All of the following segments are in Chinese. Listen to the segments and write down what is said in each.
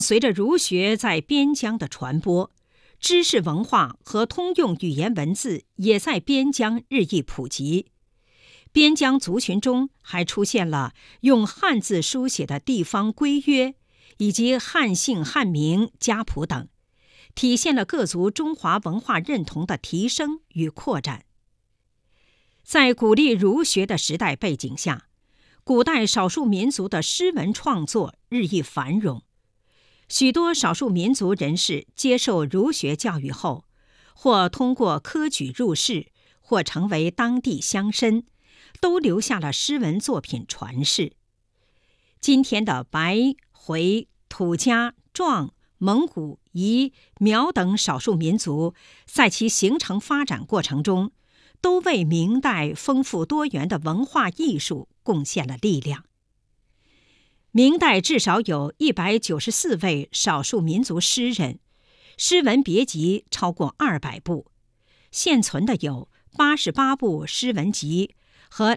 随着儒学在边疆的传播，知识文化和通用语言文字也在边疆日益普及。边疆族群中还出现了用汉字书写的地方规约，以及汉姓、汉名、家谱等，体现了各族中华文化认同的提升与扩展。在鼓励儒学的时代背景下，古代少数民族的诗文创作日益繁荣。许多少数民族人士接受儒学教育后，或通过科举入仕，或成为当地乡绅，都留下了诗文作品传世。今天的白、回、土家、壮、蒙古、彝、苗等少数民族，在其形成发展过程中，都为明代丰富多元的文化艺术贡献了力量。明代至少有194位少数民族诗人，诗文别集超过200部，现存的有88部诗文集和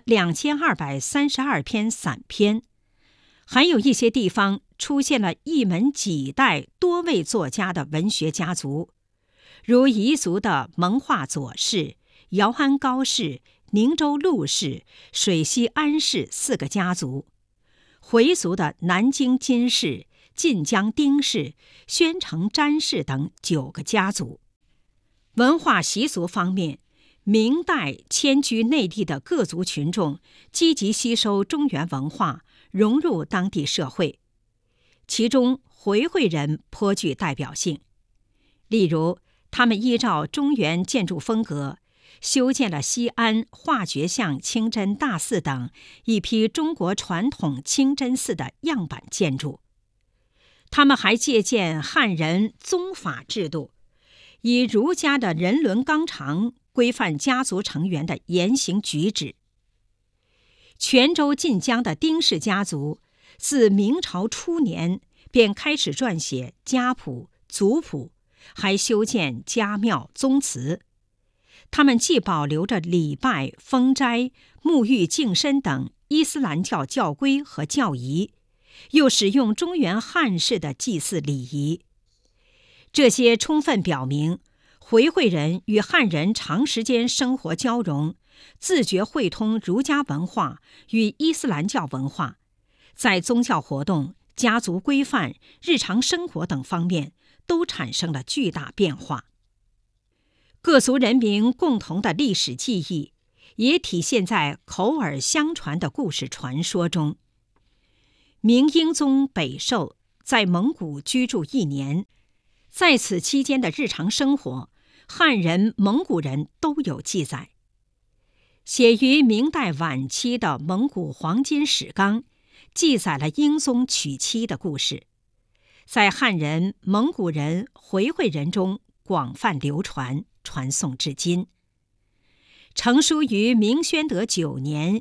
2232篇散篇。还有一些地方出现了一门几代多位作家的文学家族，如彝族的蒙化左氏、姚安高氏、宁州陆氏、水西安氏4个家族，回族的南京金氏、晋江丁氏、宣城詹氏等9个家族。文化习俗方面，明代迁居内地的各族群众积极吸收中原文化，融入当地社会，其中回会人颇具代表性。例如，他们依照中原建筑风格，修建了西安化觉巷清真大寺等一批中国传统清真寺的样板建筑。他们还借鉴汉人宗法制度，以儒家的人伦纲常规范家族成员的言行举止。泉州晋江的丁氏家族自明朝初年便开始撰写家谱、族谱，还修建家庙、宗祠。他们既保留着礼拜、封斋、沐浴净身等伊斯兰教教规和教仪，又使用中原汉式的祭祀礼仪。这些充分表明，回会人与汉人长时间生活交融，自觉汇通儒家文化与伊斯兰教文化，在宗教活动、家族规范、日常生活等方面都产生了巨大变化。各族人民共同的历史记忆也体现在口耳相传的故事传说中。明英宗北狩在蒙古居住1年，在此期间的日常生活，汉人、蒙古人都有记载。写于明代晚期的《蒙古黄金史纲》记载了英宗娶妻的故事，在汉人、蒙古人、回会人中广泛流传，传颂至今。成书于明宣德9年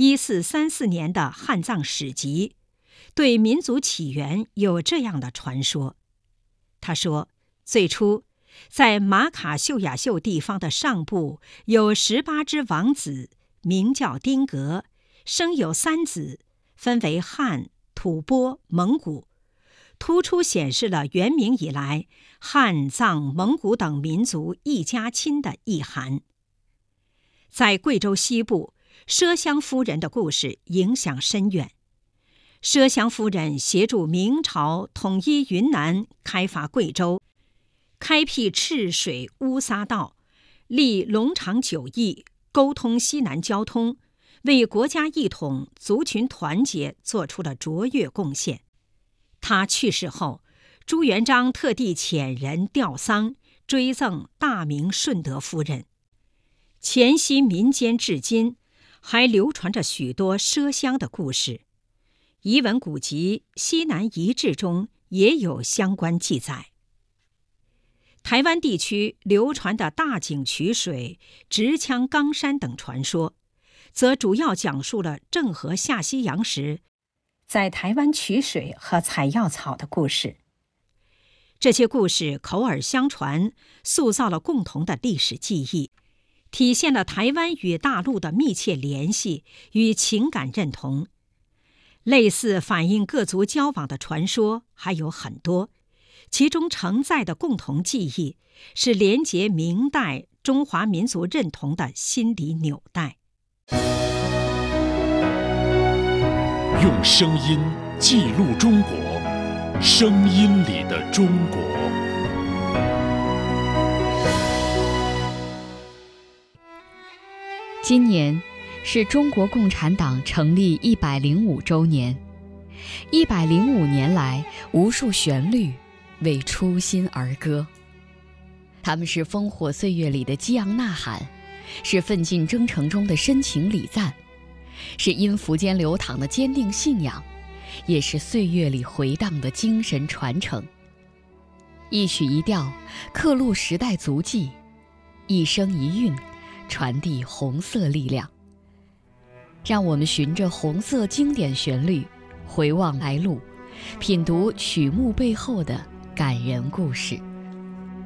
（1434年）的汉藏史籍，对民族起源有这样的传说。他说，最初在马卡秀雅秀地方的上部有18只王子，名叫丁格，生有3子，分为汉、吐蕃、蒙古，突出显示了元明以来汉、藏、蒙古等民族一家亲的意涵。在贵州西部，麝香夫人的故事影响深远。麝香夫人协助明朝统一云南，开发贵州，开辟赤水乌撒道，立龙场9驿，沟通西南交通，为国家一统、族群团结做出了卓越贡献。他去世后，朱元璋特地遣人吊丧，追赠大明顺德夫人。黔西民间至今还流传着许多麝香的故事，彝文古籍《西南遗志》中也有相关记载。台湾地区流传的大井取水、直枪冈山等传说，则主要讲述了郑和下西洋时在台湾取水和采药草的故事。这些故事口耳相传，塑造了共同的历史记忆，体现了台湾与大陆的密切联系与情感认同。 类似反映各族交往的传说还有很多，其中承载的共同记忆是连结明代中华民族认同的心理纽带。 用声音记录中国，声音里的中国。 今年是中国共产党成立105周年，105年来，无数旋律为初心而歌。他们是烽火岁月里的激昂呐喊，是奋进征程中的深情礼赞，是音符间流淌的坚定信仰，也是岁月里回荡的精神传承。一曲一调，刻录时代足迹；一声一韵，传递红色力量。让我们循着红色经典旋律，回望来路，品读曲目背后的感人故事。